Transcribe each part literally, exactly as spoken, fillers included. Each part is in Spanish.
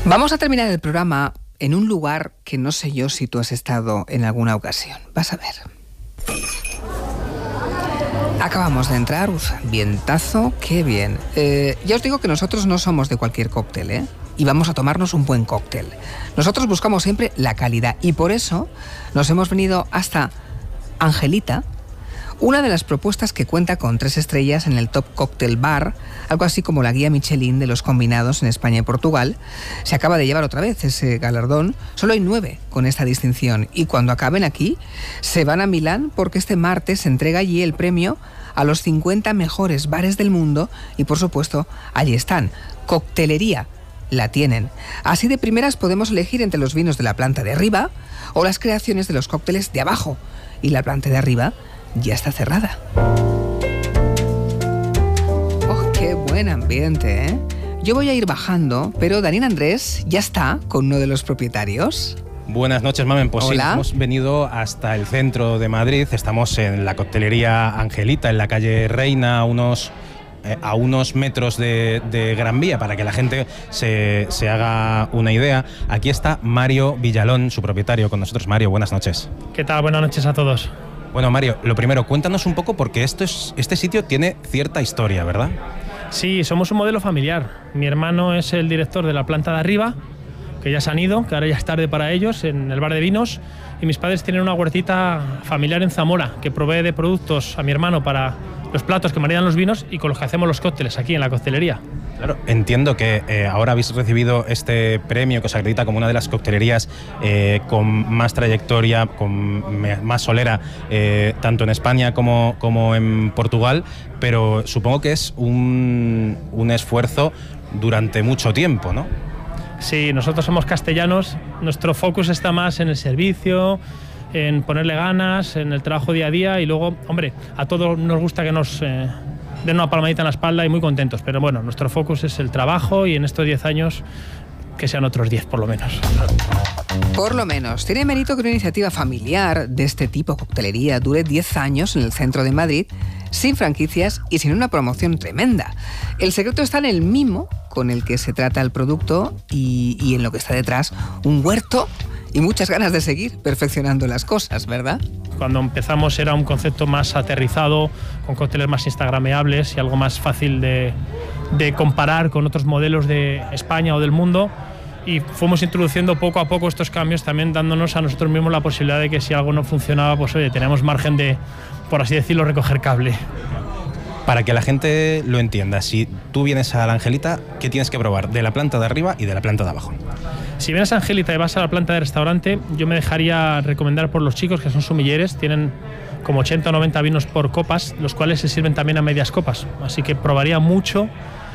Vamos a terminar el programa en un lugar que no sé yo si tú has estado en alguna ocasión. Vas a ver. Acabamos de entrar, uf, vientazo, qué bien. Eh, ya os digo que nosotros no somos de cualquier cóctel, ¿eh? Y vamos a tomarnos un buen cóctel. Nosotros buscamos siempre la calidad y por eso nos hemos venido hasta Angelita, una de las propuestas que cuenta con tres estrellas en el Top Cocktail Bar, algo así como la guía Michelin de los combinados en España y Portugal. Se acaba de llevar otra vez ese galardón. Solo hay nueve con esta distinción y cuando acaben aquí se van a Milán porque este martes se entrega allí el premio a los cincuenta mejores bares del mundo y por supuesto allí están. Coctelería la tienen. Así de primeras podemos elegir entre los vinos de la planta de arriba o las creaciones de los cócteles de abajo, y la planta de arriba ya está cerrada. ¡Oh, qué buen ambiente, ¿eh? Yo voy a ir bajando, pero Daniel Andrés ya está con uno de los propietarios. Buenas noches, Mamen. Pues Hola. Sí, hemos venido hasta el centro de Madrid. Estamos en la coctelería Angelita, en la calle Reina, a unos, eh, a unos metros de, de Gran Vía, para que la gente se, se haga una idea. Aquí está Mario Villalón, su propietario, con nosotros. Mario, buenas noches. ¿Qué tal? Buenas noches a todos. Bueno, Mario, lo primero, cuéntanos un poco porque esto es, este sitio tiene cierta historia, ¿verdad? Sí, somos un modelo familiar. Mi hermano es el director de la planta de arriba, que ya se han ido, que ahora ya es tarde para ellos, en el bar de vinos, y mis padres tienen una huertita familiar en Zamora, que provee de productos a mi hermano para los platos que maridan los vinos y con los que hacemos los cócteles aquí en la coctelería. Claro, entiendo que eh, ahora habéis recibido este premio que os acredita como una de las coctelerías eh, con más trayectoria, con me, más solera, eh, tanto en España como, como en Portugal, pero supongo que es un, un esfuerzo durante mucho tiempo, ¿no? Sí, nosotros somos castellanos, nuestro focus está más en el servicio, en ponerle ganas, en el trabajo día a día y luego, hombre, a todos nos gusta que nos eh, den una palmadita en la espalda y muy contentos, pero bueno, nuestro focus es el trabajo y en estos diez años que sean otros diez por lo menos. Por lo menos. Tiene mérito que una iniciativa familiar de este tipo, coctelería, dure diez años en el centro de Madrid, sin franquicias y sin una promoción tremenda. El secreto está en el mimo con el que se trata el producto y, y en lo que está detrás, un huerto y muchas ganas de seguir perfeccionando las cosas, ¿verdad? Cuando empezamos era un concepto más aterrizado, con cócteles más instagrameables y algo más fácil de, de comparar con otros modelos de España o del mundo. Y fuimos introduciendo poco a poco estos cambios, también dándonos a nosotros mismos la posibilidad de que si algo no funcionaba, pues oye, tenemos margen de, por así decirlo, recoger cable. Para que la gente lo entienda, si tú vienes a la Angelita, ¿qué tienes que probar? De la planta de arriba y de la planta de abajo. Si vienes a Angelita y vas a la planta de restaurante, yo me dejaría recomendar por los chicos que son sumilleres, tienen como ochenta o noventa vinos por copas, los cuales se sirven también a medias copas, así que probaría mucho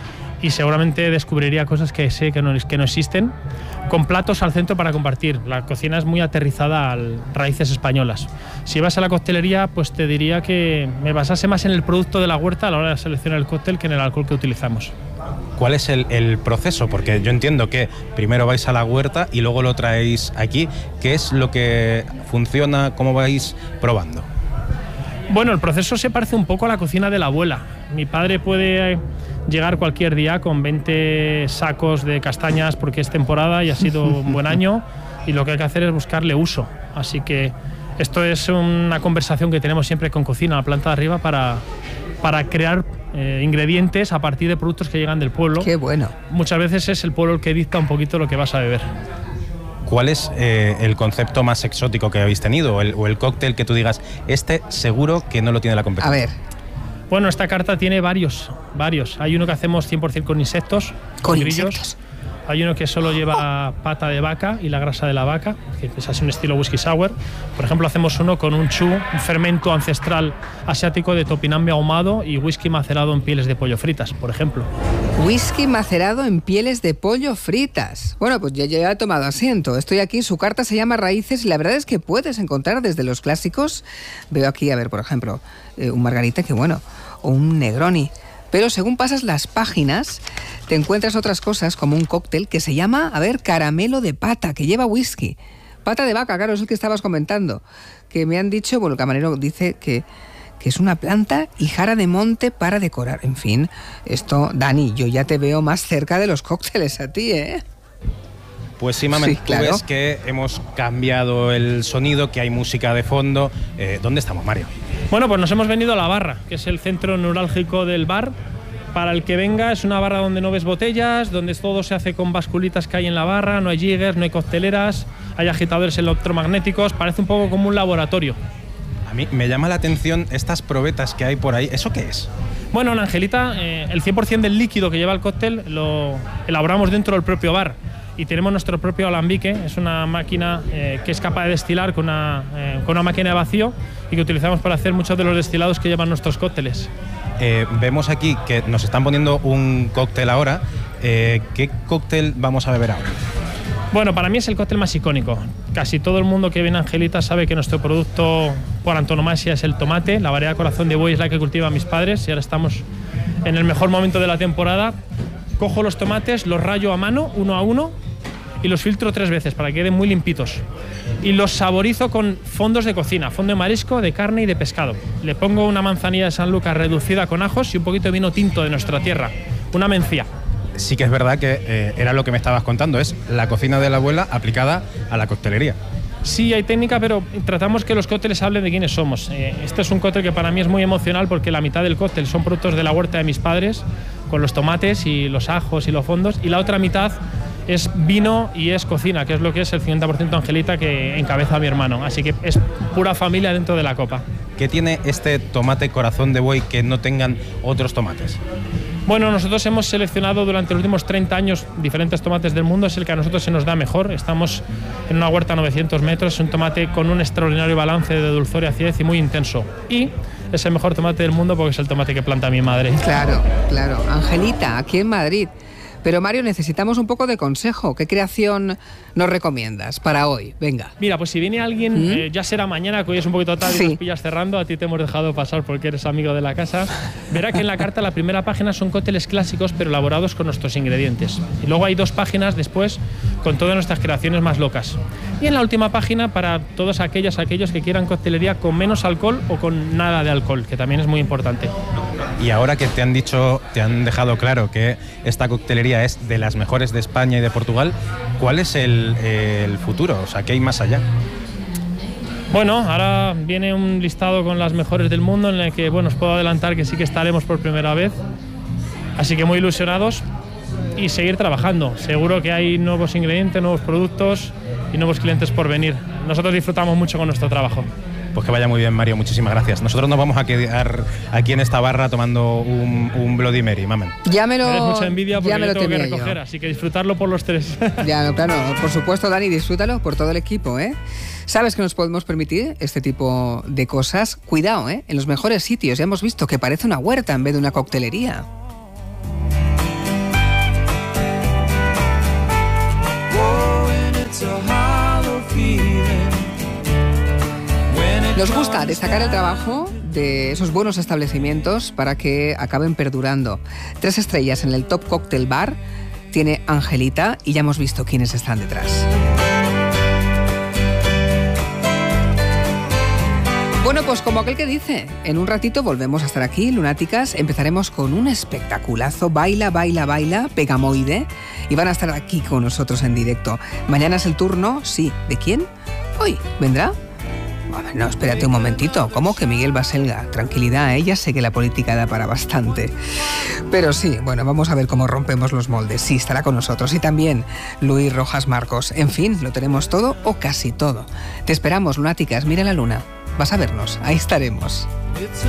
y seguramente descubriría cosas que sé que no, que no existen, con platos al centro para compartir. La cocina es muy aterrizada a raíces españolas. Si vas a la coctelería, pues te diría que me basase más en el producto de la huerta a la hora de seleccionar el cóctel que en el alcohol que utilizamos. ¿Cuál es el, el proceso? Porque yo entiendo que primero vais a la huerta y luego lo traéis aquí. ¿Qué es lo que funciona? ¿Cómo vais probando? Bueno, el proceso se parece un poco a la cocina de la abuela. Mi padre puede llegar cualquier día con veinte sacos de castañas porque es temporada y ha sido un buen año y lo que hay que hacer es buscarle uso. Así que esto es una conversación que tenemos siempre con cocina, la planta de arriba, para, para crear eh, ingredientes a partir de productos que llegan del pueblo. ¡Qué bueno! Muchas veces es el pueblo el que dicta un poquito lo que vas a beber. ¿Cuál es eh, el concepto más exótico que habéis tenido o el, o el cóctel que tú digas, este seguro que no lo tiene la competencia? A ver. Bueno, esta carta tiene varios, varios. Hay uno que hacemos cien por ciento con insectos, con, con grillos. Insectos. Hay uno que solo lleva pata de vaca y la grasa de la vaca, que es así un estilo whisky sour. Por ejemplo, hacemos uno con un chu, un fermento ancestral asiático de topinambia ahumado y whisky macerado en pieles de pollo fritas, por ejemplo. Whisky macerado en pieles de pollo fritas. Bueno, pues ya, ya he tomado asiento. Estoy aquí, su carta se llama Raíces y la verdad es que puedes encontrar desde los clásicos. Veo aquí, a ver, por ejemplo, eh, un margarita, que bueno, o un Negroni. Pero según pasas las páginas, te encuentras otras cosas como un cóctel que se llama, a ver, caramelo de pata, que lleva whisky. Pata de vaca, claro, es el que estabas comentando. Que me han dicho, bueno, el camarero dice que, que es una planta y jara de monte para decorar. En fin, esto, Dani, yo ya te veo más cerca de los cócteles a ti, ¿eh? Pues sí, Mamen, Sí, tú claro. ves que hemos cambiado el sonido, que hay música de fondo. Eh, ¿Dónde estamos, Mario? Bueno, pues nos hemos venido a la barra, que es el centro neurálgico del bar. Para el que venga, es una barra donde no ves botellas, donde todo se hace con basculitas que hay en la barra, no hay jiggers, no hay cocteleras, hay agitadores electromagnéticos, parece un poco como un laboratorio. A mí me llama la atención estas probetas que hay por ahí. ¿Eso qué es? Bueno, en Angelita, eh, el cien por ciento del líquido que lleva el cóctel lo elaboramos dentro del propio bar y tenemos nuestro propio alambique. Es una máquina eh, que es capaz de destilar con una, eh, con una máquina de vacío y que utilizamos para hacer muchos de los destilados que llevan nuestros cócteles. Eh, vemos aquí que nos están poniendo un cóctel ahora. Eh, ¿Qué cóctel vamos a beber ahora? Bueno, para mí es el cóctel más icónico. Casi todo el mundo que viene a Angelita sabe que nuestro producto por antonomasia es el tomate. La variedad Corazón de Buey es la que cultivan mis padres y ahora estamos en el mejor momento de la temporada. Cojo los tomates, los rayo a mano, uno a uno, y los filtro tres veces para que queden muy limpitos. Y los saborizo con fondos de cocina, fondo de marisco, de carne y de pescado. Le pongo una manzanilla de San Lucas reducida con ajos y un poquito de vino tinto de nuestra tierra, una mencía. Sí que es verdad que eh, era lo que me estabas contando, es la cocina de la abuela aplicada a la coctelería. Sí, hay técnica, pero tratamos que los cócteles hablen de quiénes somos. Eh, este es un cóctel que para mí es muy emocional porque la mitad del cóctel son productos de la huerta de mis padres, con los tomates y los ajos y los fondos, y la otra mitad es vino y es cocina, que es lo que es el cincuenta por ciento Angelita que encabeza a mi hermano. Así que es pura familia dentro de la copa. ¿Qué tiene este tomate Corazón de Buey que no tengan otros tomates? Bueno, nosotros hemos seleccionado durante los últimos treinta años diferentes tomates del mundo, es el que a nosotros se nos da mejor. Estamos en una huerta a novecientos metros, es un tomate con un extraordinario balance de dulzor y acidez y muy intenso. Y es el mejor tomate del mundo porque es el tomate que planta mi madre. Claro, claro. Angelita, aquí en Madrid. Pero Mario, necesitamos un poco de consejo. ¿Qué creación nos recomiendas para hoy? Venga. Mira, pues si viene alguien, ¿Mm? eh, ya será mañana, que hoy es un poquito tarde Sí. y nos pillas cerrando, a ti te hemos dejado pasar porque eres amigo de la casa, verá que en la carta la primera página son cócteles clásicos pero elaborados con nuestros ingredientes. Y luego hay dos páginas después con todas nuestras creaciones más locas. Y en la última página para todos aquellos, aquellos que quieran coctelería con menos alcohol o con nada de alcohol, que también es muy importante. Y ahora que te han dicho, te han dejado claro que esta coctelería es de las mejores de España y de Portugal, ¿cuál es el, el futuro? O sea, ¿qué hay más allá? Bueno, ahora viene un listado con las mejores del mundo en el que, bueno, os puedo adelantar que sí que estaremos por primera vez. Así que muy ilusionados y seguir trabajando. Seguro que hay nuevos ingredientes, nuevos productos y nuevos clientes por venir. Nosotros disfrutamos mucho con nuestro trabajo. Pues que vaya muy bien, Mario, muchísimas gracias. Nosotros nos vamos a quedar aquí en esta barra tomando un, un Bloody Mary, mamen. Ya me Me das lo, mucha envidia porque ya me yo lo tengo que temía recoger, yo. así que disfrutarlo por los tres. Ya, no, claro, por supuesto, Dani, disfrútalo por todo el equipo, ¿eh? Sabes que nos podemos permitir este tipo de cosas. Cuidado, ¿eh? En los mejores sitios ya hemos visto que parece una huerta en vez de una coctelería. Nos gusta destacar el trabajo de esos buenos establecimientos para que acaben perdurando. Tres estrellas en el Top Cocktail Bar tiene Angelita y ya hemos visto quiénes están detrás. Bueno, pues como aquel que dice, en un ratito volvemos a estar aquí, lunáticas. Empezaremos con un espectaculazo, baila, baila, baila, Pegamoide, y van a estar aquí con nosotros en directo. Mañana es el turno, sí, ¿de quién? Hoy, ¿vendrá? No, espérate un momentito. ¿Cómo que Miguel Baselga? Tranquilidad, ¿eh? Ya sé que la política da para bastante. Pero sí, bueno, vamos a ver cómo rompemos los moldes. Sí, estará con nosotros. Y también Luis Rojas Marcos. En fin, lo tenemos todo o casi todo. Te esperamos, lunáticas. Mira la luna. Vas a vernos. Ahí estaremos.